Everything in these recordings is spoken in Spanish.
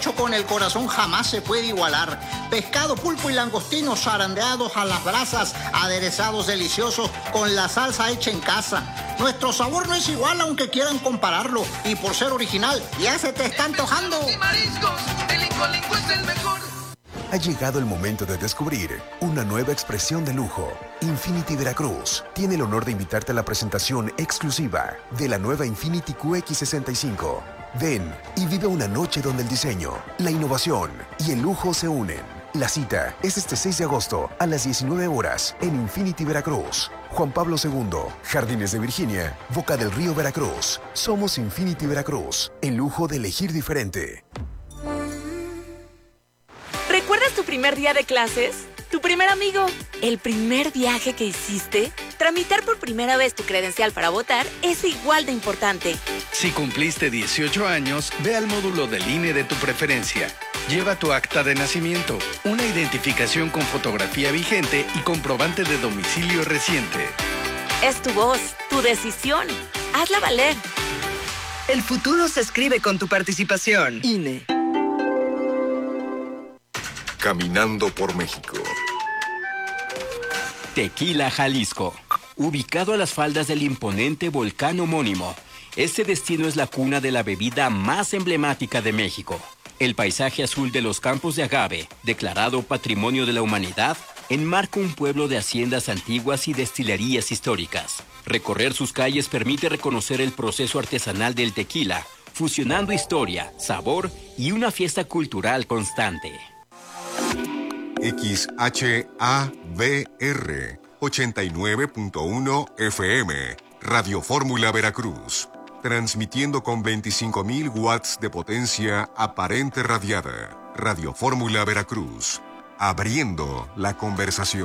hecho con el corazón jamás se puede igualar. Pescado, pulpo y langostino zarandeados a las brasas, aderezados deliciosos con la salsa hecha en casa. Nuestro sabor no es igual aunque quieran compararlo, y por ser original ya se te está antojando. Y mariscos, el Lincoln es el mejor. Ha llegado el momento de descubrir una nueva expresión de lujo. Infiniti Veracruz tiene el honor de invitarte a la presentación exclusiva de la nueva Infiniti QX65. Ven y vive una noche donde el diseño, la innovación y el lujo se unen. La cita es este 6 de agosto a las 19 horas en Infiniti Veracruz. Juan Pablo II, Jardines de Virginia, Boca del Río Veracruz. Somos Infiniti Veracruz, el lujo de elegir diferente. ¿Recuerdas tu primer día de clases? ¿Tu primer amigo? ¿El primer viaje que hiciste? Tramitar por primera vez tu credencial para votar es igual de importante. Si cumpliste 18 años, ve al módulo del INE de tu preferencia. Lleva tu acta de nacimiento, una identificación con fotografía vigente y comprobante de domicilio reciente. Es tu voz, tu decisión. Hazla valer. El futuro se escribe con tu participación. INE. Caminando por México. Tequila, Jalisco. Ubicado a las faldas del imponente volcán homónimo, este destino es la cuna de la bebida más emblemática de México. El paisaje azul de los campos de agave, declarado Patrimonio de la Humanidad, enmarca un pueblo de haciendas antiguas y destilerías históricas. Recorrer sus calles permite reconocer el proceso artesanal del tequila, fusionando historia, sabor y una fiesta cultural constante. XHABR 89.1 FM, Radio Fórmula Veracruz, transmitiendo con 25.000 watts de potencia aparente radiada. Radio Fórmula Veracruz, abriendo la conversación.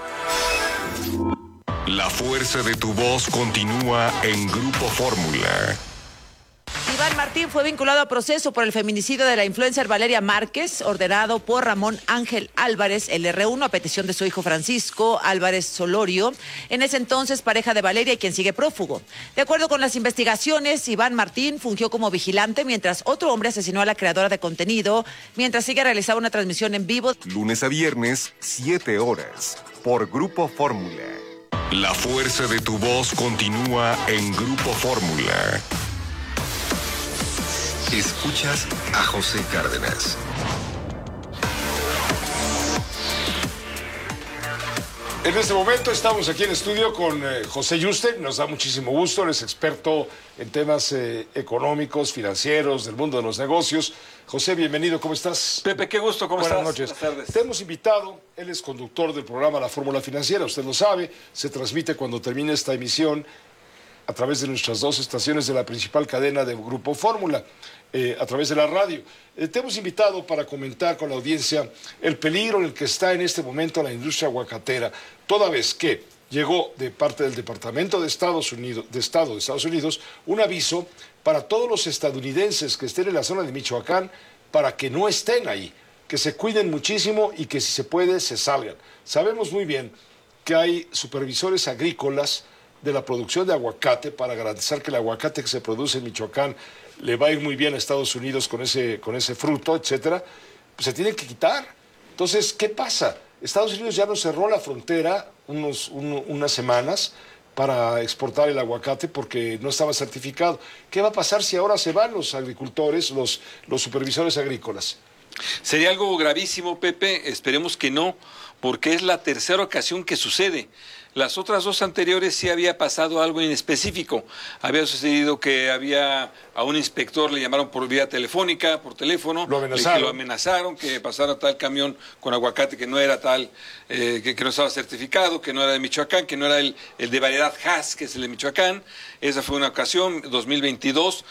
La fuerza de tu voz continúa en Grupo Fórmula. Iván Martín fue vinculado a proceso por el feminicidio de la influencer Valeria Márquez, ordenado por Ramón Ángel Álvarez, el R1, a petición de su hijo Francisco Álvarez Solorio, en ese entonces pareja de Valeria y quien sigue prófugo. De acuerdo con las investigaciones, Iván Martín fungió como vigilante mientras otro hombre asesinó a la creadora de contenido, mientras ella realizaba una transmisión en vivo. Lunes a viernes, 7 horas, por Grupo Fórmula. La fuerza de tu voz continúa en Grupo Fórmula. Escuchas a José Cárdenas. En este momento estamos aquí en estudio con José Yuste. Nos da muchísimo gusto, él es experto en temas económicos, financieros, del mundo de los negocios. José, bienvenido, ¿cómo estás? Pepe, qué gusto, ¿cómo estás? Buenas noches. Buenas tardes. Te hemos invitado, él es conductor del programa La Fórmula Financiera, usted lo sabe, se transmite cuando termine esta emisión a través de nuestras dos estaciones de la principal cadena de Grupo Fórmula, a través de la radio. Te hemos invitado para comentar con la audiencia el peligro en el que está en este momento la industria aguacatera, toda vez que llegó de parte del Departamento de Estado de Estados Unidos un aviso para todos los estadounidenses que estén en la zona de Michoacán para que no estén ahí, que se cuiden muchísimo y que si se puede se salgan. Sabemos muy bien que hay supervisores agrícolas de la producción de aguacate para garantizar que el aguacate que se produce en Michoacán le va a ir muy bien a Estados Unidos con ese fruto, etcétera, pues se tienen que quitar. Entonces, ¿qué pasa? Estados Unidos ya nos cerró la frontera unas semanas para exportar el aguacate porque no estaba certificado. ¿Qué va a pasar si ahora se van los agricultores, los supervisores agrícolas? Sería algo gravísimo, Pepe, esperemos que no, porque es la tercera ocasión que sucede. Las otras dos anteriores sí había pasado algo en específico. Había sucedido que a un inspector le llamaron por vía telefónica, por teléfono. Lo amenazaron, que pasara tal camión con aguacate que no era tal, que no estaba certificado, que no era de Michoacán, que no era el de variedad Hass, que es el de Michoacán. Esa fue una ocasión, 2022.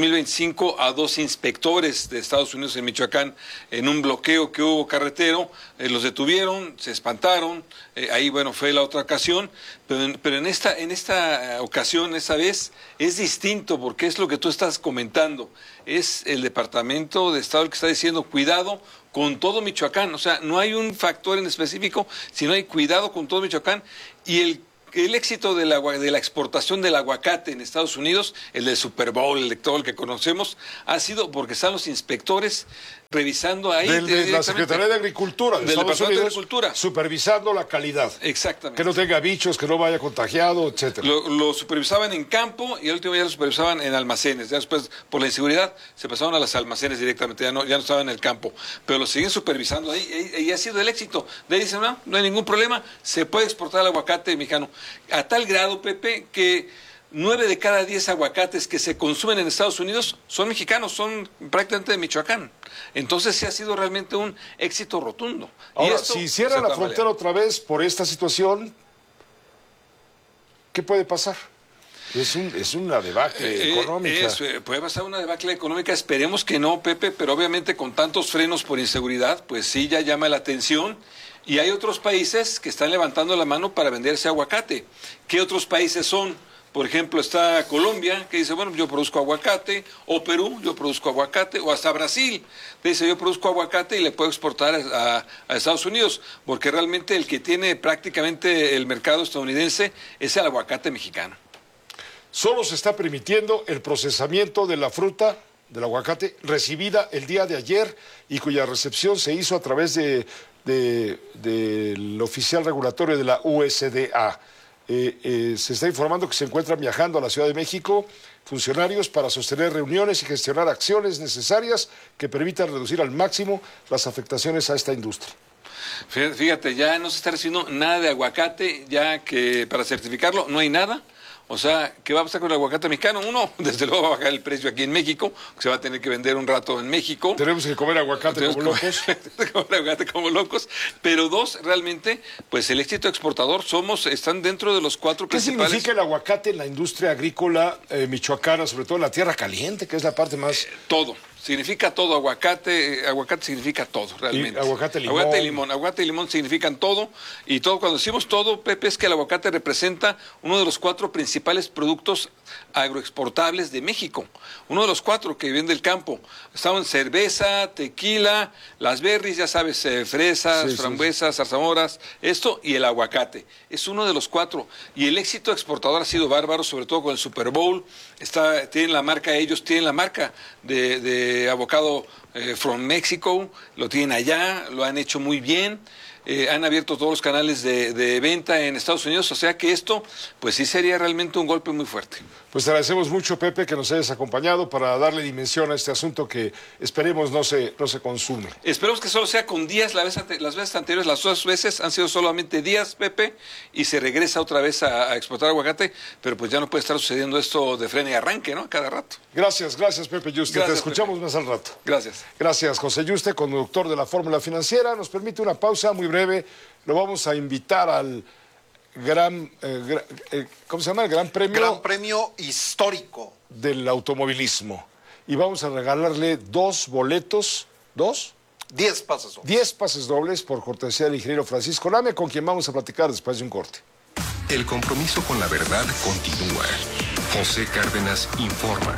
2025, a dos inspectores de Estados Unidos en Michoacán, en un bloqueo que hubo carretero, los detuvieron, se espantaron. Ahí, bueno, fue la otra ocasión, pero en esta ocasión, esta vez, es distinto porque es lo que tú estás comentando. Es el Departamento de Estado el que está diciendo cuidado con todo Michoacán. O sea, no hay un factor en específico, sino hay cuidado con todo Michoacán. Y el éxito de la exportación del aguacate en Estados Unidos, el del Super Bowl, el de todo el que conocemos, ha sido porque están los inspectores revisando ahí. De la Secretaría de Agricultura de del Estados Departamento Unidos, de Agricultura, supervisando la calidad. Exactamente. Que no tenga bichos, que no vaya contagiado, etcétera. Lo supervisaban en campo y al último día lo supervisaban en almacenes. Ya después, por la inseguridad, se pasaron a las almacenes directamente, ya no estaban en el campo. Pero lo siguen supervisando ahí y ha sido el éxito. De ahí dicen, no hay ningún problema, se puede exportar el aguacate mexicano. A tal grado, Pepe, que 9 de cada 10 aguacates que se consumen en Estados Unidos son mexicanos, son prácticamente de Michoacán. Entonces sí ha sido realmente un éxito rotundo. Ahora, y esto si cierran la frontera otra vez por esta situación, ¿qué puede pasar? Es una debacle económica. Puede pasar una debacle económica, esperemos que no, Pepe, pero obviamente con tantos frenos por inseguridad, pues sí ya llama la atención. Y hay otros países que están levantando la mano para vender ese aguacate. ¿Qué otros países son? Por ejemplo, está Colombia, que dice, bueno, yo produzco aguacate, o Perú, yo produzco aguacate, o hasta Brasil, dice, yo produzco aguacate y le puedo exportar a Estados Unidos, porque realmente el que tiene prácticamente el mercado estadounidense es el aguacate mexicano. Solo se está permitiendo el procesamiento de la fruta, del aguacate, recibida el día de ayer y cuya recepción se hizo a través del oficial regulatorio de la USDA. Se está informando que se encuentran viajando a la Ciudad de México funcionarios para sostener reuniones y gestionar acciones necesarias que permitan reducir al máximo las afectaciones a esta industria. Fíjate, ya no se está recibiendo nada de aguacate, ya que para certificarlo no hay nada. O sea, ¿qué va a pasar con el aguacate mexicano? Uno, desde luego va a bajar el precio aquí en México, que se va a tener que vender un rato en México. Tenemos que comer aguacate como locos. Comer aguacate como locos. Pero dos, realmente, pues el éxito exportador están dentro de los 4 principales. ¿Qué significa el aguacate en la industria agrícola michoacana, sobre todo en la tierra caliente, que es la parte más... Todo. Significa todo, aguacate significa todo, realmente. Y aguacate, limón. Aguacate y limón significan todo. Y todo, cuando decimos todo, Pepe, es que el aguacate representa uno de los 4 principales productos agroexportables de México. Uno de los 4 que vienen del campo. Estaban cerveza, tequila, las berries, ya sabes, fresas, frambuesas, zarzamoras, esto y el aguacate. Es uno de los 4. Y el éxito exportador ha sido bárbaro, sobre todo con el Super Bowl. Tienen la marca de Avocado from Mexico, lo tienen allá, lo han hecho muy bien, han abierto todos los canales de venta en Estados Unidos, o sea que esto, pues sí sería realmente un golpe muy fuerte. Pues te agradecemos mucho, Pepe, que nos hayas acompañado para darle dimensión a este asunto que esperemos no se consume. Esperemos que solo sea con días, las veces anteriores, las 2 veces han sido solamente días, Pepe, y se regresa otra vez a exportar aguacate, pero pues ya no puede estar sucediendo esto de freno y arranque, ¿no? Cada rato. Gracias, Pepe Yuste. Te escuchamos Pepe. Más al rato. Gracias. Gracias, José Yuste, conductor de la Fórmula Financiera. Nos permite una pausa muy breve. Lo vamos a invitar al ¿cómo se llama? El Gran Premio. Gran Premio histórico del automovilismo. Y vamos a regalarle 2 boletos, 10 pases dobles. 10 pases dobles por cortesía del ingeniero Francisco Lame, con quien vamos a platicar después de un corte. El compromiso con la verdad continúa. José Cárdenas informa.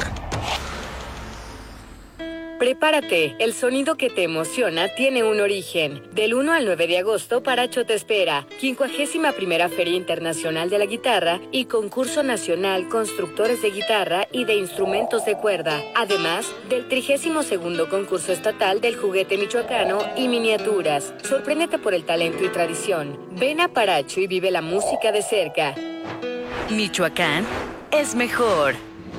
Prepárate, el sonido que te emociona tiene un origen. Del 1 al 9 de agosto, Paracho te espera. 51ª Feria Internacional de la Guitarra y Concurso Nacional Constructores de Guitarra y de Instrumentos de Cuerda. Además del 32º Concurso Estatal del Juguete Michoacano y Miniaturas. Sorpréndete por el talento y tradición. Ven a Paracho y vive la música de cerca. Michoacán es mejor.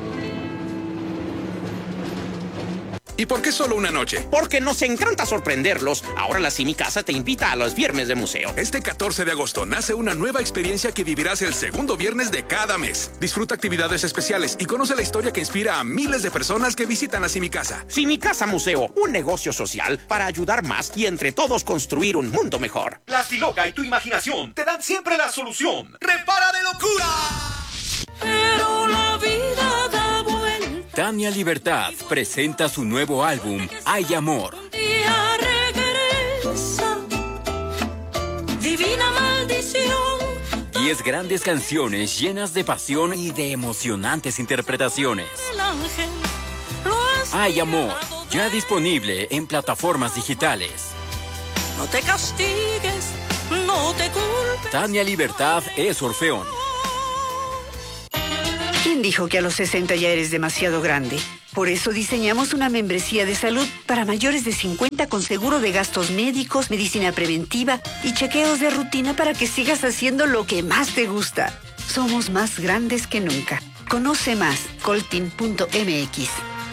¿Y por qué solo una noche? Porque nos encanta sorprenderlos. Ahora la Cinicasa te invita a los viernes de museo. Este 14 de agosto nace una nueva experiencia que vivirás el segundo viernes de cada mes. Disfruta actividades especiales y conoce la historia que inspira a miles de personas que visitan a Cinicasa. Cinicasa Museo, un negocio social para ayudar más y entre todos construir un mundo mejor. Plastiloca y tu imaginación te dan siempre la solución. ¡Repara de locura! Pero la vida da vuelta. Tania Libertad presenta su nuevo álbum, Hay Amor. Un día regresa, divina maldición. 10 grandes canciones llenas de pasión y de emocionantes interpretaciones. El ángel Hay Amor, ya disponible en plataformas digitales. No te castigues, no te culpes. Tania Libertad es Orfeón. ¿Quién dijo que a los 60 ya eres demasiado grande? Por eso diseñamos una membresía de salud para mayores de 50 con seguro de gastos médicos, medicina preventiva y chequeos de rutina para que sigas haciendo lo que más te gusta. Somos más grandes que nunca. Conoce más, coltin.mx.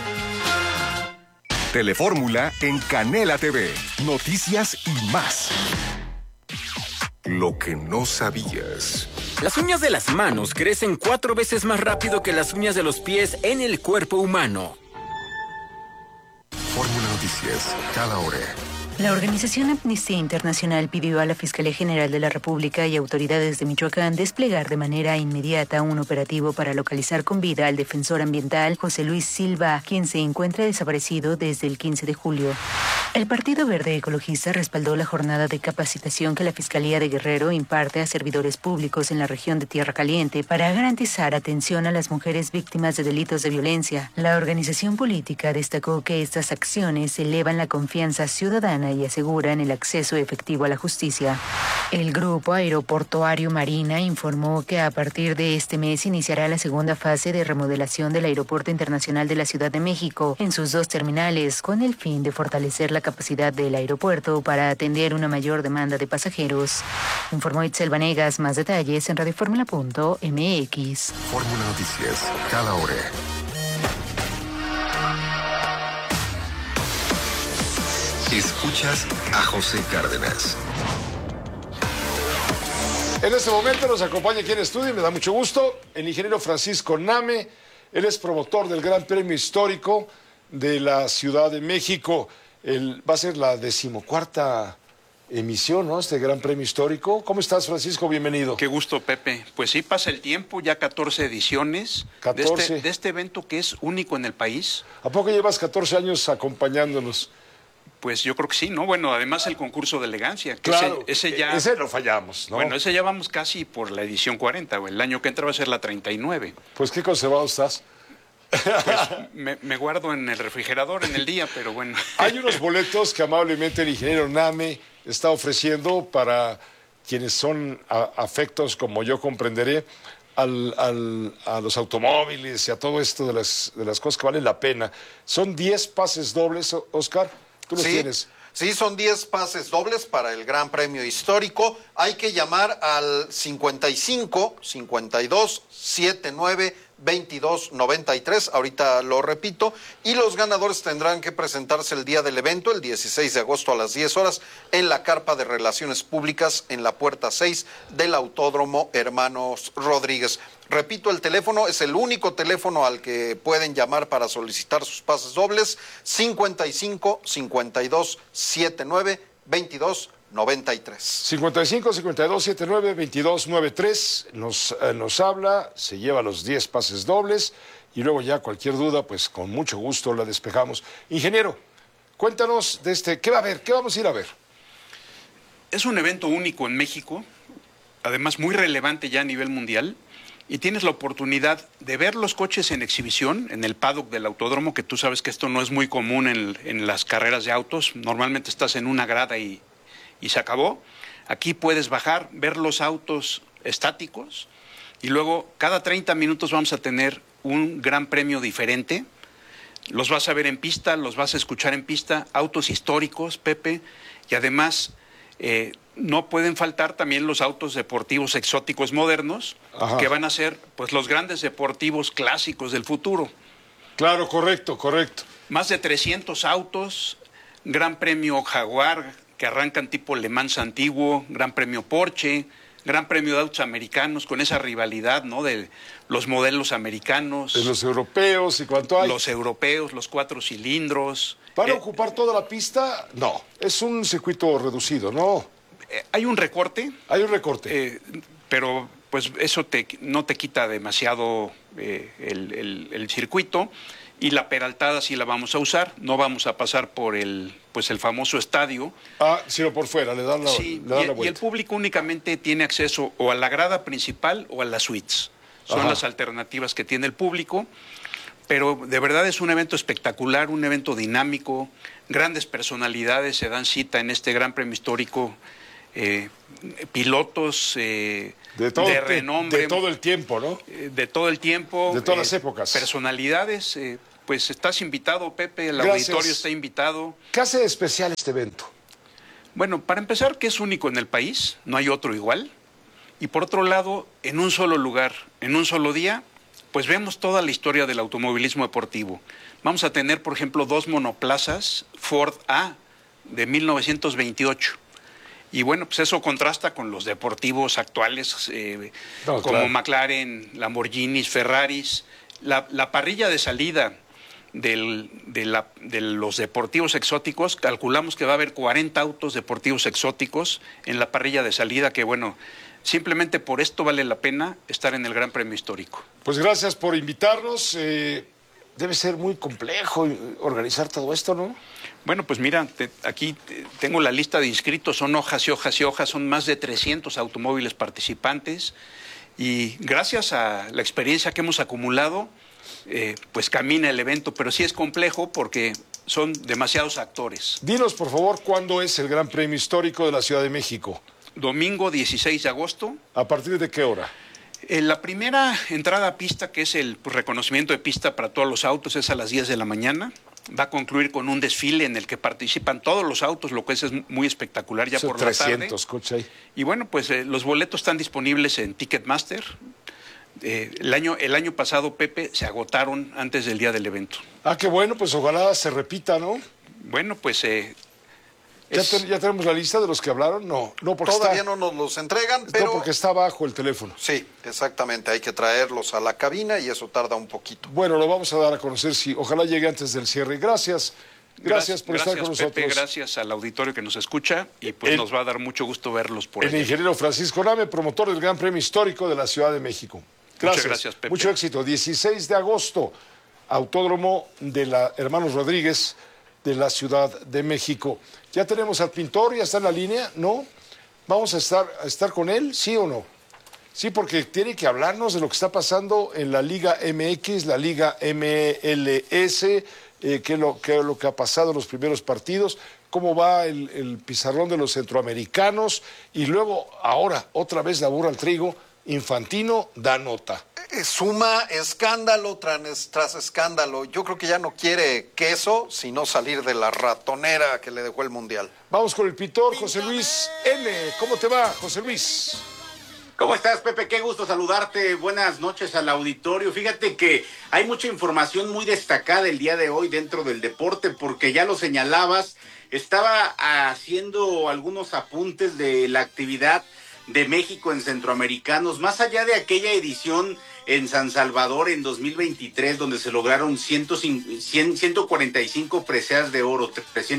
Telefórmula en Canela TV. Noticias y más. Lo que no sabías. Las uñas de las manos crecen 4 veces más rápido que las uñas de los pies en el cuerpo humano. Fórmula Noticias, cada hora. La organización Amnistía Internacional pidió a la Fiscalía General de la República y autoridades de Michoacán desplegar de manera inmediata un operativo para localizar con vida al defensor ambiental José Luis Silva, quien se encuentra desaparecido desde el 15 de julio. El Partido Verde Ecologista respaldó la jornada de capacitación que la Fiscalía de Guerrero imparte a servidores públicos en la región de Tierra Caliente para garantizar atención a las mujeres víctimas de delitos de violencia. La organización política destacó que estas acciones elevan la confianza ciudadana y aseguran el acceso efectivo a la justicia. El Grupo Aeroportuario Marina informó que a partir de este mes iniciará la segunda fase de remodelación del Aeropuerto Internacional de la Ciudad de México en sus 2 terminales, con el fin de fortalecer la capacidad del aeropuerto para atender una mayor demanda de pasajeros. Informó Itzel Vanegas. Más detalles en radioformula.mx. Fórmula Noticias, cada hora. Escuchas a José Cárdenas. En este momento nos acompaña aquí en estudio y me da mucho gusto el ingeniero Francisco Name. Él es promotor del Gran Premio Histórico de la Ciudad de México. Va a ser la 14ª emisión, ¿no? Este Gran Premio Histórico. ¿Cómo estás, Francisco? Bienvenido. Qué gusto, Pepe. Pues sí, pasa el tiempo, ya 14 ediciones 14. De este evento que es único en el país. ¿A poco llevas 14 años acompañándonos? Pues yo creo que sí, ¿no? Bueno, además el concurso de elegancia. Que claro, ese lo fallamos, ¿no? Bueno, ese ya vamos casi por la edición 40, güey. El año que entra va a ser la 39. Pues qué conservado estás. Pues me guardo en el refrigerador en el día, pero bueno. Hay unos boletos que amablemente el ingeniero Name está ofreciendo para quienes son afectos, como yo comprenderé, a los automóviles y a todo esto de las cosas que valen la pena. Son 10 pases dobles, Oscar. ¿Tú los tienes? Sí, son 10 pases dobles para el Gran Premio Histórico. Hay que llamar al 55 52 79 22 93, ahorita lo repito, y los ganadores tendrán que presentarse el día del evento, el 16 de agosto a las 10 horas, en la carpa de Relaciones Públicas, en la puerta 6 del Autódromo Hermanos Rodríguez. Repito, el teléfono es el único teléfono al que pueden llamar para solicitar sus pases dobles, 55 52 79 22 93. 55 52 79 22 93 nos habla, se lleva los 10 pases dobles y luego ya cualquier duda, pues con mucho gusto la despejamos. Ingeniero, cuéntanos de ¿qué va a haber? ¿Qué vamos a ir a ver? Es un evento único en México, además muy relevante ya a nivel mundial, y tienes la oportunidad de ver los coches en exhibición en el paddock del autódromo, que tú sabes que esto no es muy común en las carreras de autos. Normalmente estás en una grada y se acabó. Aquí puedes bajar, ver los autos estáticos y luego cada 30 minutos vamos a tener un gran premio diferente. Los vas a ver en pista, los vas a escuchar en pista, autos históricos, Pepe, y además no pueden faltar también los autos deportivos exóticos modernos. Ajá. Que van a ser pues los grandes deportivos clásicos del futuro. Claro, correcto. Más de 300 autos, Gran Premio Jaguar, que arrancan tipo Le Mans antiguo, Gran Premio Porsche, Gran Premio de autos americanos, con esa rivalidad, ¿no? De los modelos americanos. De los europeos y cuánto hay. Los europeos, los 4 cilindros. ¿Van a ocupar toda la pista? No, es un circuito reducido, ¿no? Hay un recorte. Hay un recorte. Pero pues eso no te quita demasiado el circuito. Y la peraltada sí la vamos a usar, no vamos a pasar por el famoso estadio. Sino por fuera, le dan la vuelta. Y el público únicamente tiene acceso o a la grada principal o a las suites. Son las alternativas que tiene el público, pero de verdad es un evento espectacular, un evento dinámico, grandes personalidades se dan cita en este Gran Premio Histórico, pilotos de renombre. De todo el tiempo, ¿no? De todo el tiempo. De todas las épocas. Personalidades, Pues estás invitado, Pepe, el Gracias. auditorio está invitado. ¿Qué hace de especial este evento? Bueno, para empezar, que es único en el país, no hay otro igual. Y por otro lado, en un solo lugar, en un solo día, pues vemos toda la historia del automovilismo deportivo. Vamos a tener, por ejemplo, 2 monoplazas Ford A de 1928. Y bueno, pues eso contrasta con los deportivos actuales, como claro. McLaren, Lamborghinis, Ferraris. La parrilla de salida de los deportivos exóticos, calculamos que va a haber 40 autos deportivos exóticos en la parrilla de salida, que bueno, simplemente por esto vale la pena estar en el Gran Premio Histórico. Pues gracias por invitarnos. Debe ser muy complejo organizar todo esto, ¿no? Bueno, pues mira, aquí tengo la lista de inscritos, son hojas y hojas y hojas, son más de 300 automóviles participantes y gracias a la experiencia que hemos acumulado, pues camina el evento, pero sí es complejo porque son demasiados actores. Dinos, por favor, ¿cuándo es el Gran Premio Histórico de la Ciudad de México? Domingo 16 de agosto. ¿A partir de qué hora? La primera entrada a pista, que es el reconocimiento de pista para todos los autos, es a las 10 de la mañana. Va a concluir con un desfile en el que participan todos los autos, lo que es muy espectacular ya por la tarde. 300 coches ahí. Y bueno, pues los boletos están disponibles en Ticketmaster. El año pasado, Pepe, se agotaron antes del día del evento. Ah, qué bueno, pues ojalá se repita, ¿no? Bueno, pues... ¿Ya tenemos la lista de los que hablaron? No, porque todavía no nos los entregan, pero... No, porque está abajo el teléfono. Sí, exactamente, hay que traerlos a la cabina y eso tarda un poquito. Bueno, lo vamos a dar a conocer, sí, ojalá llegue antes del cierre. Gracias por estar con nosotros. Pepe, gracias al auditorio que nos escucha y pues nos va a dar mucho gusto verlos por ahí. El ingeniero Francisco Name, promotor del Gran Premio Histórico de la Ciudad de México. Muchas gracias, Pepe. Mucho éxito. 16 de agosto, Autódromo de la Hermanos Rodríguez de la Ciudad de México. Ya tenemos al pintor, ya está en la línea, ¿no? ¿Vamos a estar con él, sí o no? Sí, porque tiene que hablarnos de lo que está pasando en la Liga MX, la Liga MLS, qué es lo que ha pasado en los primeros partidos, cómo va el pizarrón de los centroamericanos, y luego, ahora, otra vez la burra al trigo, Infantino da nota. Suma escándalo tras escándalo. Yo creo que ya no quiere queso, sino salir de la ratonera que le dejó el Mundial. Vamos con el pintor José Luis N. ¿Cómo te va, José Luis? ¿Cómo estás, Pepe? Qué gusto saludarte. Buenas noches al auditorio. Fíjate que hay mucha información muy destacada el día de hoy dentro del deporte, porque ya lo señalabas, estaba haciendo algunos apuntes de la actividad de México en Centroamericanos, más allá de aquella edición en San Salvador en 2023, donde se lograron 145 preseas de oro,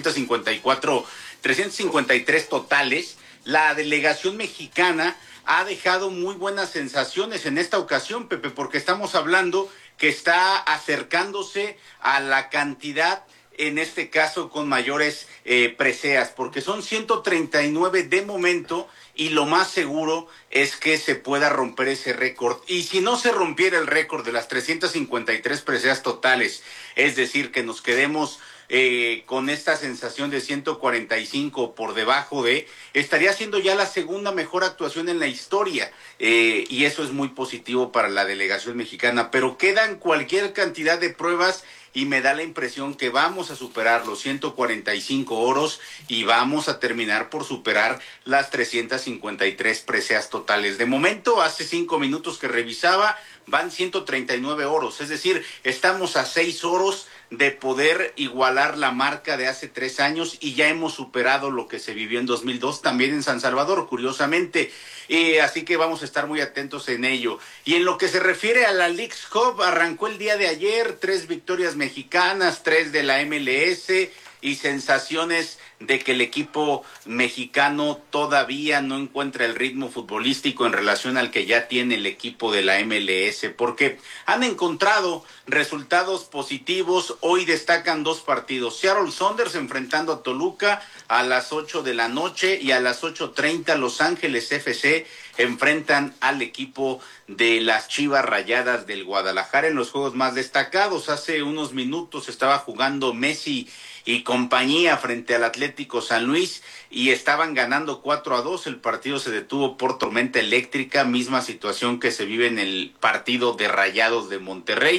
353 totales. La delegación mexicana ha dejado muy buenas sensaciones en esta ocasión, Pepe, porque estamos hablando que está acercándose a la cantidad, en este caso con mayores preseas, porque son 139 de momento, y lo más seguro es que se pueda romper ese récord. Y si no se rompiera el récord de las 353 preseas totales, es decir, que nos quedemos con esta sensación de 145 por debajo estaría siendo ya la segunda mejor actuación en la historia, y eso es muy positivo para la delegación mexicana, pero quedan cualquier cantidad de pruebas y me da la impresión que vamos a superar los 145 oros y vamos a terminar por superar las 353 preseas totales. De momento, hace 5 minutos que revisaba, van 139 oros, es decir, estamos a 6 oros de poder igualar la marca de hace 3 años, y ya hemos superado lo que se vivió en 2002 también en San Salvador, curiosamente, así que vamos a estar muy atentos en ello. Y en lo que se refiere a la Leagues Cup, arrancó el día de ayer, 3 victorias mexicanas, 3 de la MLS, y sensaciones de que el equipo mexicano todavía no encuentra el ritmo futbolístico en relación al que ya tiene el equipo de la MLS, porque han encontrado resultados positivos. Hoy destacan 2 partidos: Seattle Sounders enfrentando a Toluca a las 8 de la noche, y a las 8:30 Los Ángeles FC enfrentan al equipo de las Chivas Rayadas del Guadalajara. En los juegos más destacados, hace unos minutos estaba jugando Messi y compañía frente al Atlético San Luis, y estaban ganando 4-2. El partido se detuvo por tormenta eléctrica, misma situación que se vive en el partido de Rayados de Monterrey.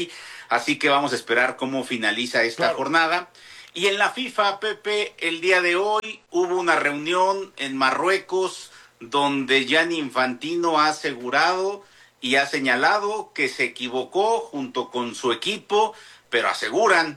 así que vamos a esperar cómo finaliza esta jornada. Y en la FIFA, Pepe, el día de hoy hubo una reunión en Marruecos donde Gianni Infantino ha asegurado y ha señalado que se equivocó junto con su equipo, pero aseguran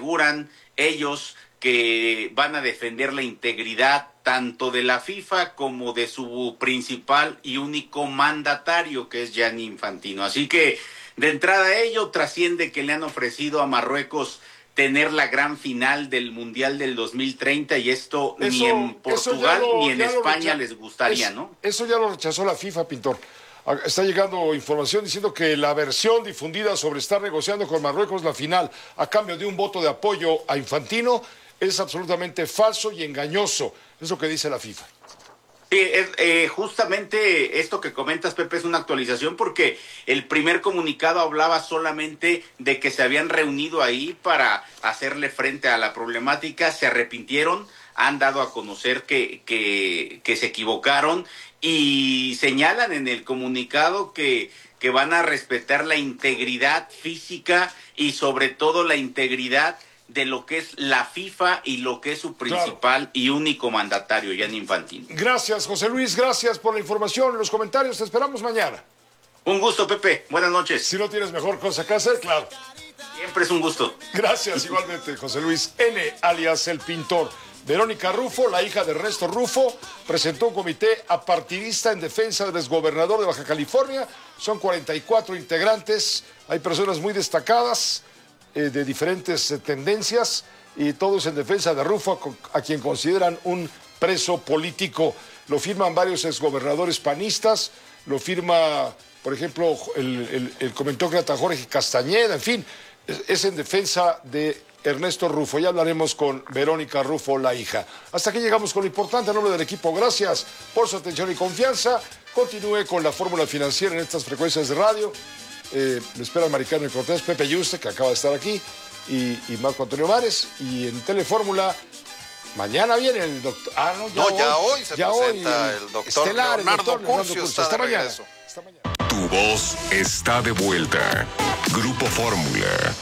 ellos que van a defender la integridad tanto de la FIFA como de su principal y único mandatario, que es Gianni Infantino. Así que, de entrada ello, trasciende que le han ofrecido a Marruecos tener la gran final del Mundial del 2030 y esto ni en Portugal ni en España les gustaría, ¿no? Eso ya lo rechazó la FIFA, Pintor. Está llegando información diciendo que la versión difundida sobre estar negociando con Marruecos la final a cambio de un voto de apoyo a Infantino es absolutamente falso y engañoso. Es lo que dice la FIFA. Sí, justamente esto que comentas, Pepe, es una actualización porque el primer comunicado hablaba solamente de que se habían reunido ahí para hacerle frente a la problemática, se arrepintieron, han dado a conocer que se equivocaron y señalan en el comunicado que van a respetar la integridad física y sobre todo la integridad de lo que es la FIFA y lo que es su principal y único mandatario, Gianni Infantino. Gracias, José Luis, gracias por la información, los comentarios, te esperamos mañana. Un gusto, Pepe, buenas noches. Si no tienes mejor cosa que hacer, claro. Siempre es un gusto. Gracias, igualmente, José Luis N., alias El Pintor. Verónica Rufo, la hija de Ernesto Rufo, presentó un comité apartidista en defensa del exgobernador de Baja California. Son 44 integrantes, hay personas muy destacadas, de diferentes tendencias, y todos en defensa de Rufo, a quien consideran un preso político. Lo firman varios exgobernadores panistas, lo firma, por ejemplo, el comentócrata Jorge Castañeda, en fin, es en defensa de Ernesto Rufo. Ya hablaremos con Verónica Rufo, la hija. Hasta aquí llegamos con lo importante. A nombre del equipo, gracias por su atención y confianza. Continúe con la fórmula financiera en estas frecuencias de radio. Me esperan Maricarmen Cortés, Pepe Yuste, que acaba de estar aquí, y Marco Antonio Mares. Y en Telefórmula, mañana viene el doctor. Ya hoy se presenta el doctor Leonardo Curcio. Hasta mañana. Tu voz está de vuelta. Grupo Fórmula.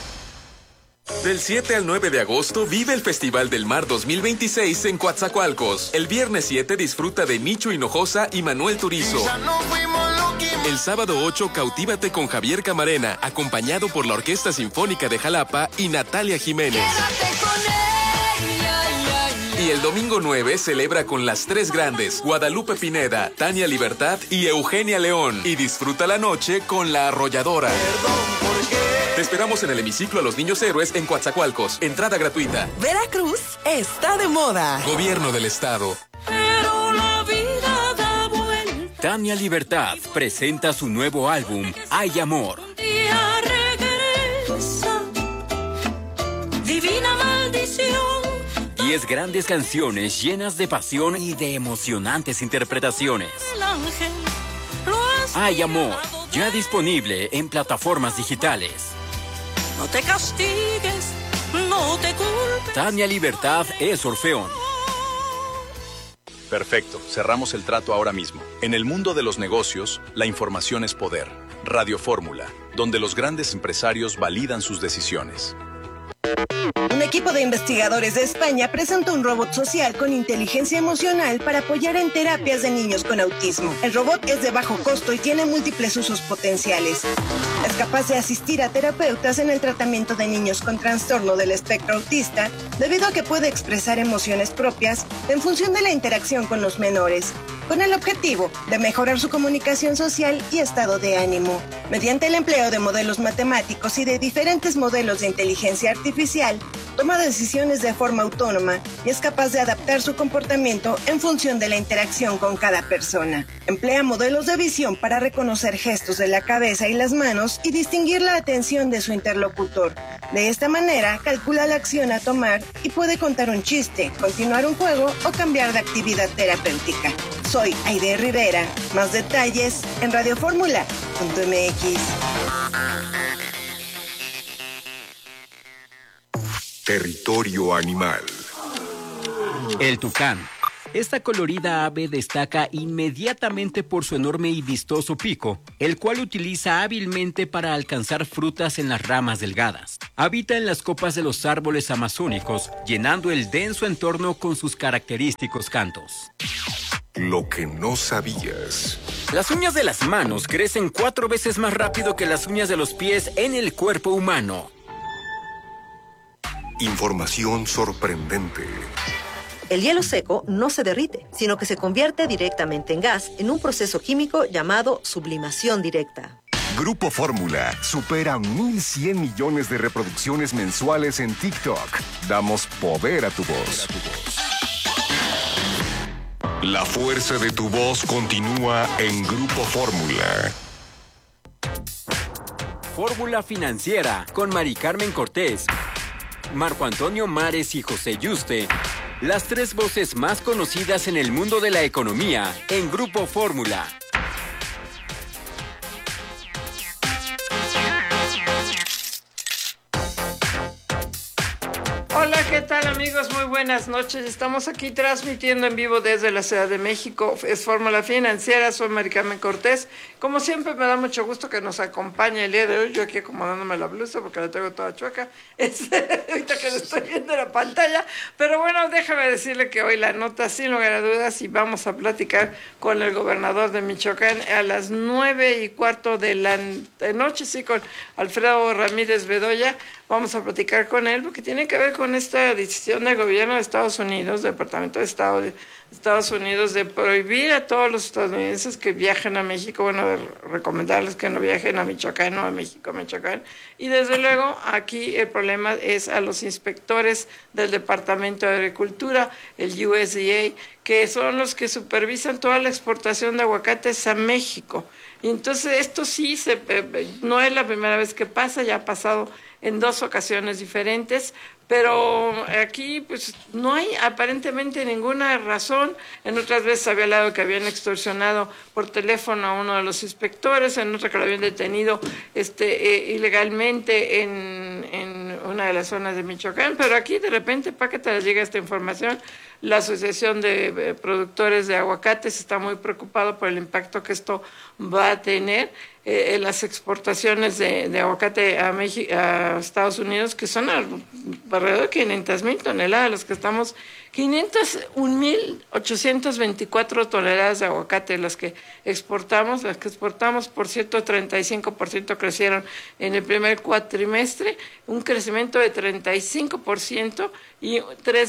Del 7 al 9 de agosto vive el Festival del Mar 2026 en Coatzacoalcos. El viernes 7 disfruta de Micho Hinojosa y Manuel Turizo. El sábado 8 cautívate con Javier Camarena, acompañado por la Orquesta Sinfónica de Jalapa y Natalia Jiménez. Y el domingo 9 celebra con las tres grandes, Guadalupe Pineda, Tania Libertad y Eugenia León. Y disfruta la noche con La Arrolladora. Te esperamos en el hemiciclo a los Niños Héroes en Coatzacoalcos. Entrada gratuita. Veracruz está de moda. Gobierno del Estado. Pero la vida da vuelta. Tania Libertad presenta su nuevo álbum, Hay Amor. Día regresa. Divina maldición. 10 grandes canciones llenas de pasión y de emocionantes interpretaciones. El ángel Hay Amor, ya disponible en plataformas digitales. No te castigues, no te culpes. Tania Libertad es Orfeón. Perfecto, cerramos el trato ahora mismo. En el mundo de los negocios, la información es poder. Radio Fórmula, donde los grandes empresarios validan sus decisiones. Un equipo de investigadores de España presentó un robot social con inteligencia emocional para apoyar en terapias de niños con autismo. El robot es de bajo costo y tiene múltiples usos potenciales. Es capaz de asistir a terapeutas en el tratamiento de niños con trastorno del espectro autista, debido a que puede expresar emociones propias en función de la interacción con los menores, con el objetivo de mejorar su comunicación social y estado de ánimo. Mediante el empleo de modelos matemáticos y de diferentes modelos de inteligencia artificial, toma decisiones de forma autónoma y es capaz de adaptar su comportamiento en función de la interacción con cada persona. Emplea modelos de visión para reconocer gestos de la cabeza y las manos y distinguir la atención de su interlocutor. De esta manera, calcula la acción a tomar y puede contar un chiste, continuar un juego o cambiar de actividad terapéutica. Soy Aide Rivera. Más detalles en radioformula.mx. Territorio animal. El tucán, Esta colorida ave destaca inmediatamente por su enorme y vistoso pico, el cual utiliza hábilmente para alcanzar frutas en las ramas delgadas. Habita en las copas de los árboles amazónicos, llenando el denso entorno con sus característicos cantos. Lo que no sabías. Las uñas de las manos crecen 4 veces más rápido que las uñas de los pies en el cuerpo humano. Información sorprendente. El hielo seco no se derrite, sino que se convierte directamente en gas en un proceso químico llamado sublimación directa. Grupo Fórmula supera 1.100 millones de reproducciones mensuales en TikTok. Damos poder a tu voz. La fuerza de tu voz continúa en Grupo Fórmula. Fórmula Financiera con Mari Carmen Cortés, Marco Antonio Mares y José Yuste. Las 3 voces más conocidas en el mundo de la economía en Grupo Fórmula. Hola, ¿qué tal amigos? Muy buenas noches. Estamos aquí transmitiendo en vivo desde la Ciudad de México. Es Fórmula Financiera, soy Mari Carmen Cortés. Como siempre me da mucho gusto que nos acompañe el día de hoy. Yo aquí acomodándome la blusa porque la tengo toda chueca. Ahorita que lo estoy viendo en la pantalla. Pero bueno, déjame decirle que hoy la nota, sin lugar a dudas, y vamos a platicar con el gobernador de Michoacán a las 9:15 de la noche, sí, con Alfredo Ramírez Bedoya. Vamos a platicar con él porque tiene que ver con esta decisión del gobierno de Estados Unidos, del Departamento de Estado de Estados Unidos, de prohibir a todos los estadounidenses que viajen a México, bueno, de recomendarles que no viajen a Michoacán, no a México, a Michoacán. Y desde luego aquí el problema es a los inspectores del Departamento de Agricultura, el USDA, que son los que supervisan toda la exportación de aguacates a México. Y entonces esto sí, no es la primera vez que pasa, ya ha pasado en 2 ocasiones diferentes, pero aquí pues no hay aparentemente ninguna razón. En otras veces había hablado que habían extorsionado por teléfono a uno de los inspectores, en otra que lo habían detenido ilegalmente en una de las zonas de Michoacán, pero aquí de repente, ¿para qué te llega esta información? La Asociación de Productores de Aguacates está muy preocupado por el impacto que esto va a tener en las exportaciones de aguacate a Estados Unidos, que son alrededor de 500,000 toneladas, los que estamos 501,824 toneladas de aguacate, las que exportamos, por cierto, 35% crecieron en el primer cuatrimestre, un crecimiento de 35%, y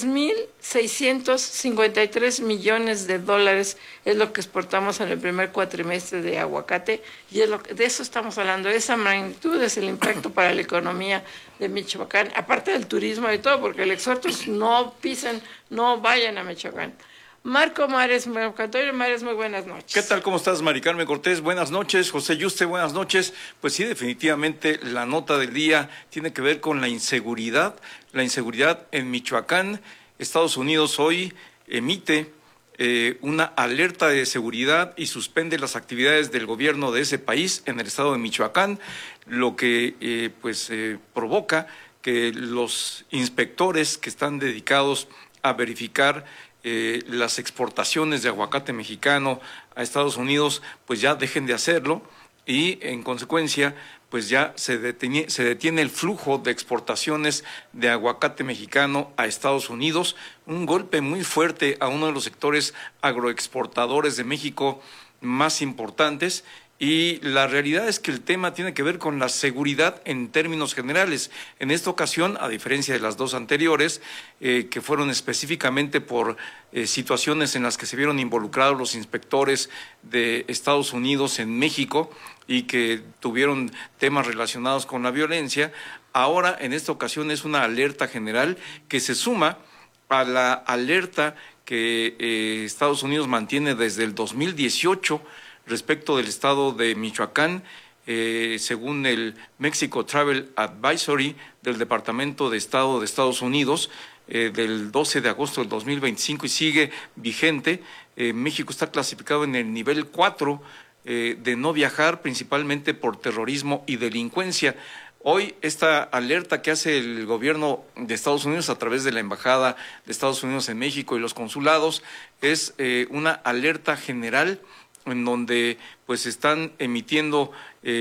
3,653 millones de dólares es lo que exportamos en el primer cuatrimestre de aguacate, y de eso estamos hablando. Esa magnitud es el impacto para la economía de Michoacán, aparte del turismo y todo, porque el exhorto es no vayan a Michoacán. Marco Mares, Marco Antonio Mares, muy buenas noches. ¿Qué tal? ¿Cómo estás, Mari Carmen Cortés? Buenas noches. José Yuste, buenas noches. Pues sí, definitivamente la nota del día tiene que ver con la inseguridad en Michoacán. Estados Unidos hoy emite una alerta de seguridad y suspende las actividades del gobierno de ese país en el estado de Michoacán, lo que provoca que los inspectores que están dedicados a verificar las exportaciones de aguacate mexicano a Estados Unidos pues ya dejen de hacerlo, y en consecuencia pues ya se detiene el flujo de exportaciones de aguacate mexicano a Estados Unidos, un golpe muy fuerte a uno de los sectores agroexportadores de México más importantes. Y la realidad es que el tema tiene que ver con la seguridad en términos generales. En esta ocasión, a diferencia de las 2 anteriores, que fueron específicamente por situaciones en las que se vieron involucrados los inspectores de Estados Unidos en México y que tuvieron temas relacionados con la violencia, ahora en esta ocasión es una alerta general que se suma a la alerta que Estados Unidos mantiene desde el 2018 respecto del estado de Michoacán, según el Mexico Travel Advisory del Departamento de Estado de Estados Unidos, del 12 de agosto del 2025 y sigue vigente. México está clasificado en el nivel 4 de no viajar, principalmente por terrorismo y delincuencia. Hoy esta alerta que hace el gobierno de Estados Unidos a través de la Embajada de Estados Unidos en México y los consulados es una alerta general en donde pues están emitiendo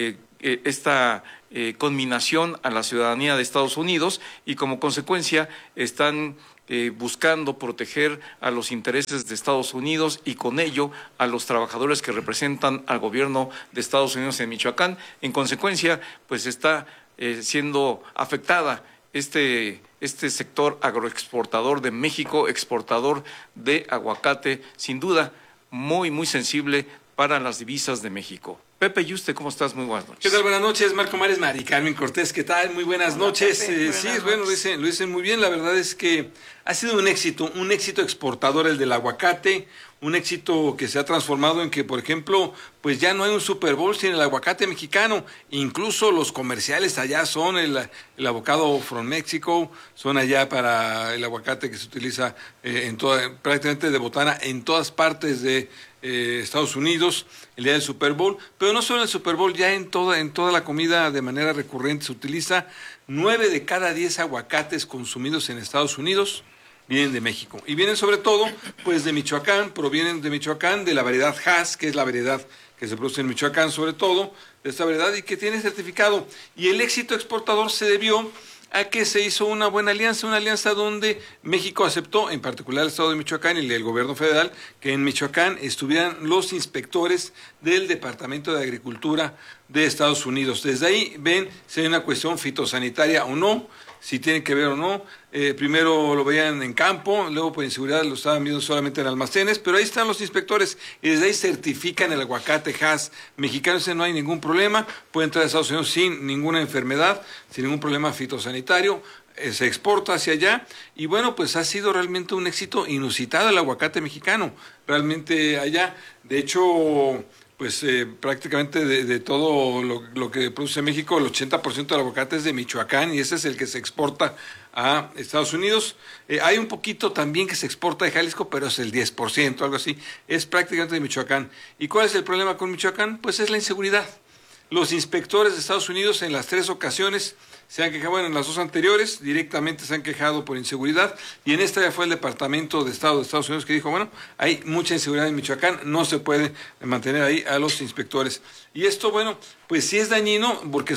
esta conminación a la ciudadanía de Estados Unidos y como consecuencia están buscando proteger a los intereses de Estados Unidos y con ello a los trabajadores que representan al gobierno de Estados Unidos en Michoacán. En consecuencia, pues está siendo afectada este sector agroexportador de México, exportador de aguacate, sin duda muy, muy sensible para las divisas de México. Pepe Yuste, ¿cómo estás? Muy buenas noches. ¿Qué tal? Buenas noches, Marco Mares, Mari Carmen Cortés, ¿qué tal? Muy buenas noches. Sí, bueno, lo dicen muy bien. La verdad es que ha sido un éxito exportador el del aguacate, un éxito que se ha transformado en que, por ejemplo, pues ya no hay un Super Bowl sin el aguacate mexicano. Incluso los comerciales allá son el avocado from Mexico, son allá para el aguacate que se utiliza prácticamente de botana en todas partes de Estados Unidos, el día del Super Bowl, pero no solo en el Super Bowl, ya en toda la comida de manera recurrente se utiliza. 9 de cada 10 aguacates consumidos en Estados Unidos vienen de México y vienen sobre todo pues de Michoacán, provienen de Michoacán, de la variedad Hass, que es la variedad que se produce en Michoacán sobre todo, de esta variedad y que tiene certificado. Y el éxito exportador se debió a que se hizo una buena alianza, una alianza donde México aceptó, en particular el Estado de Michoacán y el gobierno federal, que en Michoacán estuvieran los inspectores del Departamento de Agricultura de Estados Unidos. Desde ahí ven si hay una cuestión fitosanitaria o no, si tienen que ver o no. Primero lo veían en campo, luego por inseguridad lo estaban viendo solamente en almacenes, pero ahí están los inspectores y desde ahí certifican el aguacate Hass mexicano. No hay ningún problema, puede entrar a Estados Unidos sin ninguna enfermedad, sin ningún problema fitosanitario, se exporta hacia allá y bueno, pues ha sido realmente un éxito inusitado el aguacate mexicano, realmente allá. De hecho, pues prácticamente de todo lo que produce México, el 80% del aguacate es de Michoacán y ese es el que se exporta a Estados Unidos. Hay un poquito también que se exporta de Jalisco, pero es el 10%, algo así. Es prácticamente de Michoacán. ¿Y cuál es el problema con Michoacán? Pues es la inseguridad. Los inspectores de Estados Unidos en las 3 ocasiones se han quejado, bueno, en las 2 anteriores directamente se han quejado por inseguridad y en esta ya fue el Departamento de Estado de Estados Unidos que dijo, bueno, hay mucha inseguridad en Michoacán, no se puede mantener ahí a los inspectores. Y esto, bueno, pues sí es dañino porque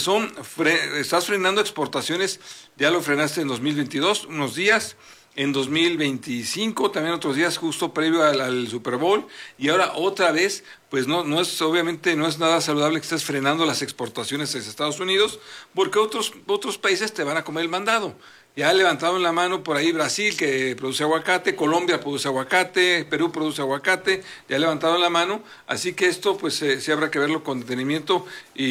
estás frenando exportaciones, ya lo frenaste en 2022, unos días, en 2025, también otros días justo previo al Super Bowl, y ahora otra vez, pues obviamente no es nada saludable que estés frenando las exportaciones hacia Estados Unidos, porque otros países te van a comer el mandado. Ya levantaron la mano por ahí Brasil, que produce aguacate, Colombia produce aguacate, Perú produce aguacate, ya levantaron la mano, así que esto pues sí habrá que verlo con detenimiento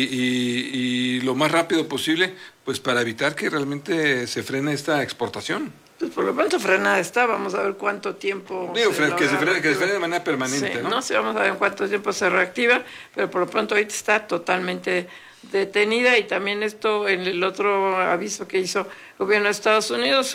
y lo más rápido posible, pues para evitar que realmente se frene esta exportación. Pues por lo pronto frenada está, vamos a ver cuánto tiempo... Digo, que se frene de manera permanente, sí, ¿no? Sí, vamos a ver en cuánto tiempo se reactiva, pero por lo pronto ahorita está totalmente detenida y también esto, en el otro aviso que hizo el gobierno de Estados Unidos,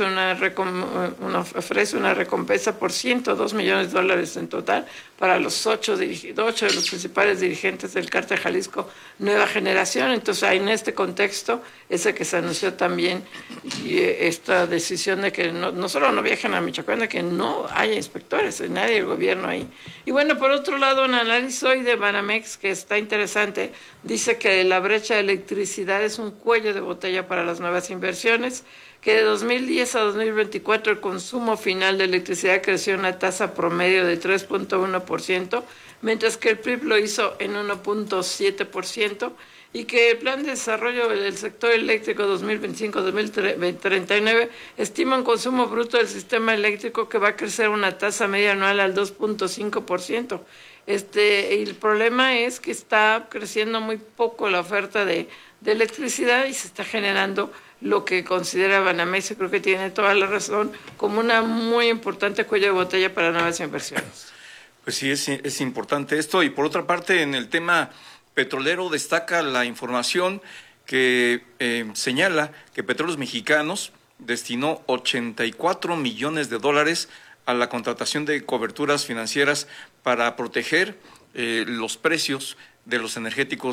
ofrece una recompensa por $102 millones en total para los 8 de los principales dirigentes del Cártel Jalisco Nueva Generación. Entonces, ahí en este contexto, ese que se anunció también, y esta decisión de que no solo no viajen a Michoacán, de que no haya inspectores, nadie del gobierno ahí. Y bueno, por otro lado, un análisis hoy de Banamex, que está interesante, dice que la brecha de electricidad es un cuello de botella para las nuevas inversiones, que de 2010 a 2024 el consumo final de electricidad creció a una tasa promedio de 3.1%, mientras que el PRIB lo hizo en 1.7%, y que el Plan de Desarrollo del Sector Eléctrico 2025-2039 estima un consumo bruto del sistema eléctrico que va a crecer a una tasa media anual al 2.5%. Y el problema es que está creciendo muy poco la oferta de electricidad y se está generando lo que considera Banamex, creo que tiene toda la razón, como una muy importante cuello de botella para nuevas inversiones. Pues sí, es importante esto. Y por otra parte, en el tema petrolero destaca la información que señala que Petróleos Mexicanos destinó $84 millones a la contratación de coberturas financieras para proteger los precios de los energéticos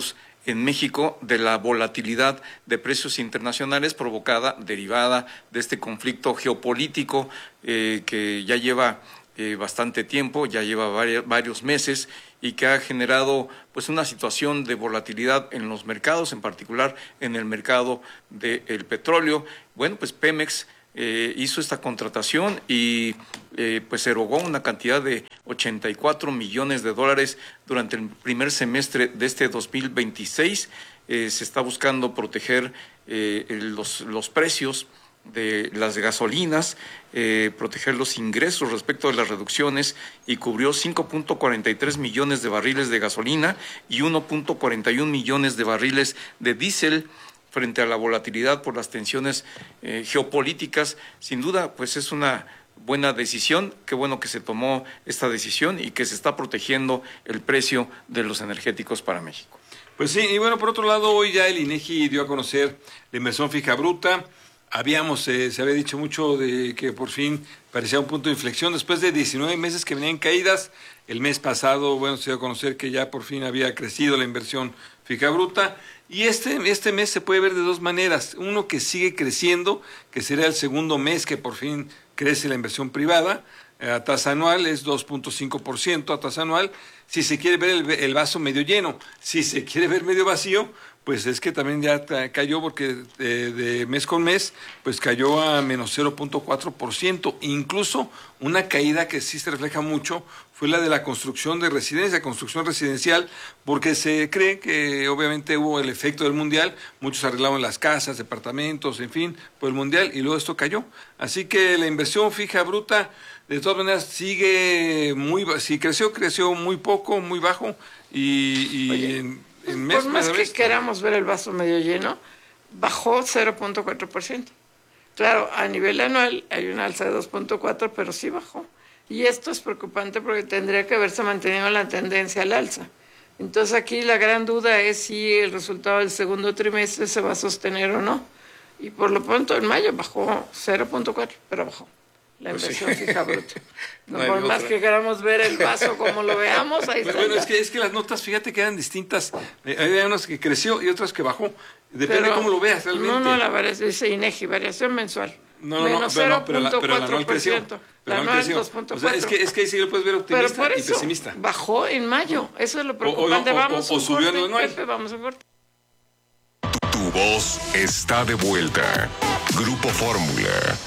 en México de la volatilidad de precios internacionales derivada de este conflicto geopolítico que ya lleva bastante tiempo, ya lleva varios meses y que ha generado pues una situación de volatilidad en los mercados, en particular en el mercado del petróleo. Bueno, pues Pemex hizo esta contratación y pues erogó una cantidad de $84 millones durante el primer semestre de este 2026. Se está buscando proteger los precios de las gasolinas, proteger los ingresos respecto de las reducciones, y cubrió 5.43 millones de barriles de gasolina y 1.41 millones de barriles de diésel frente a la volatilidad por las tensiones geopolíticas. Sin duda, pues es una buena decisión. Qué bueno que se tomó esta decisión y que se está protegiendo el precio de los energéticos para México. Pues sí, y bueno, por otro lado, hoy ya el INEGI dio a conocer la inversión fija bruta. Se había dicho mucho de que por fin parecía un punto de inflexión después de 19 meses que venían caídas. El mes pasado, bueno, se dio a conocer que ya por fin había crecido la inversión fija bruta. Y este mes se puede ver de dos maneras. Uno, que sigue creciendo, que sería el segundo mes que por fin crece la inversión privada. A tasa anual es 2.5% a tasa anual. Si se quiere ver el vaso medio lleno, si se quiere ver medio vacío, pues es que también ya cayó, porque de mes con mes, pues cayó a menos 0.4%. Incluso una caída que sí se refleja mucho fue la de la construcción residencial, porque se cree que obviamente hubo el efecto del Mundial, muchos arreglaban las casas, departamentos, en fin, por el Mundial, y luego esto cayó. Así que la inversión fija bruta, de todas maneras, sigue si creció muy poco, muy bajo, y por más que queramos ver el vaso medio lleno, bajó 0.4%. Claro, a nivel anual hay una alza de 2.4%, pero sí bajó. Y esto es preocupante porque tendría que haberse mantenido la tendencia al alza. Entonces aquí la gran duda es si el resultado del segundo trimestre se va a sostener o no. Y por lo pronto en mayo bajó 0.4%, pero bajó la inversión fija bruta. No, por más que queramos ver el vaso como lo veamos, ahí está. Bueno, es que las notas, fíjate que eran distintas. Hay unas que creció y otras que bajó. Depende de cómo lo veas realmente. No, la variación dice INEGI, variación mensual. Menos 0.4%. Pero la anual creció. La anual 2.4%. O sea, es que ahí sí lo puedes ver optimista y pesimista. Bajó en mayo. Eso es lo preocupante. O subió en el anual. Pepe, vamos a corte. Tu voz está de vuelta. Grupo Fórmula.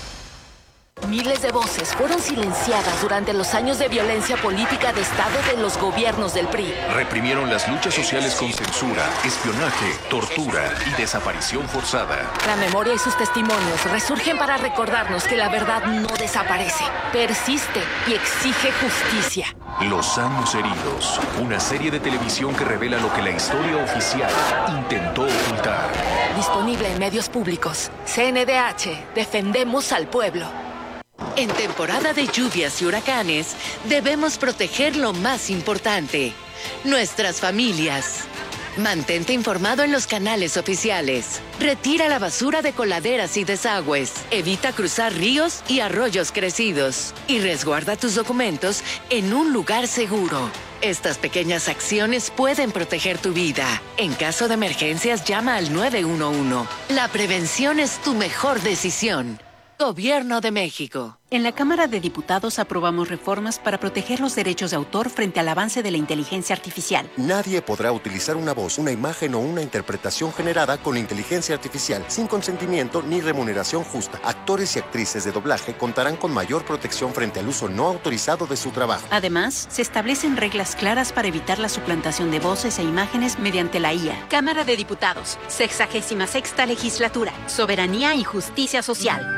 Miles de voces fueron silenciadas durante los años de violencia política de Estado de los gobiernos del PRI. Reprimieron las luchas sociales con censura, espionaje, tortura y desaparición forzada. La memoria y sus testimonios resurgen para recordarnos que la verdad no desaparece, persiste y exige justicia. Los años heridos, una serie de televisión que revela lo que la historia oficial intentó ocultar. Disponible en medios públicos. CNDH, defendemos al pueblo. En temporada de lluvias y huracanes, debemos proteger lo más importante, nuestras familias. Mantente informado en los canales oficiales. Retira la basura de coladeras y desagües. Evita cruzar ríos y arroyos crecidos. Y resguarda tus documentos en un lugar seguro. Estas pequeñas acciones pueden proteger tu vida. En caso de emergencias, llama al 911. La prevención es tu mejor decisión. Gobierno de México. En la Cámara de Diputados aprobamos reformas para proteger los derechos de autor frente al avance de la inteligencia artificial. Nadie podrá utilizar una voz, una imagen o una interpretación generada con inteligencia artificial sin consentimiento ni remuneración justa. Actores y actrices de doblaje contarán con mayor protección frente al uso no autorizado de su trabajo. Además, se establecen reglas claras para evitar la suplantación de voces e imágenes mediante la IA. Cámara de Diputados, 66ª Legislatura, Soberanía y Justicia Social.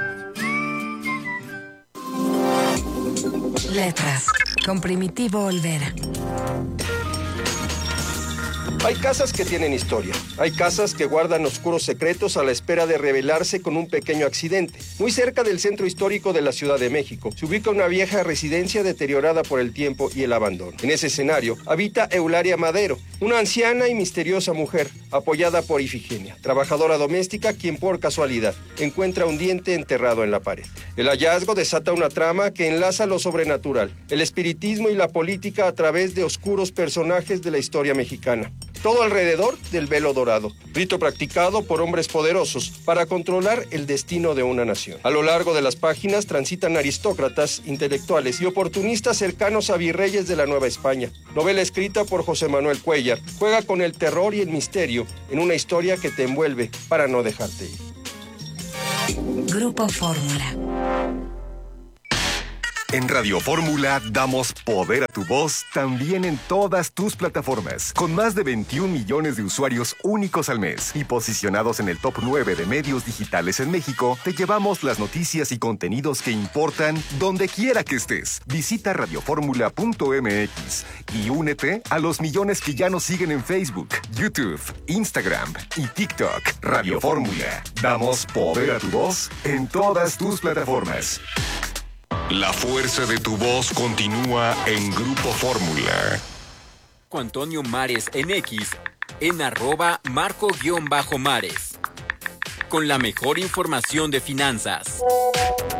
Letras, con Primitivo Olvera. Hay casas que tienen historia. Hay casas que guardan oscuros secretos a la espera de revelarse con un pequeño accidente. Muy cerca del centro histórico de la Ciudad de México se ubica una vieja residencia deteriorada por el tiempo y el abandono. En ese escenario habita Eulalia Madero, una anciana y misteriosa mujer, apoyada por Ifigenia, trabajadora doméstica quien por casualidad encuentra un diente enterrado en la pared. El hallazgo desata una trama que enlaza lo sobrenatural, el espiritismo y la política a través de oscuros personajes de la historia mexicana. todo alrededor del velo dorado, rito practicado por hombres poderosos para controlar el destino de una nación. A lo largo de las páginas transitan aristócratas, intelectuales y oportunistas cercanos a virreyes de la Nueva España. Novela escrita por José Manuel Cuellar, juega con el terror y el misterio en una historia que te envuelve para no dejarte ir. Grupo Fórmula. En Radio Fórmula damos poder a tu voz también en todas tus plataformas, con más de 21 millones de usuarios únicos al mes y posicionados en el top 9 de medios digitales en México. Te llevamos las noticias y contenidos que importan donde quiera que estés. Visita radioformula.mx y únete a los millones que ya nos siguen en Facebook, YouTube, Instagram y TikTok. Radio Fórmula, damos poder a tu voz en todas tus plataformas. La fuerza de tu voz continúa en Grupo Fórmula. Antonio Mares en X, en @Marco_Mares. Con la mejor información de finanzas.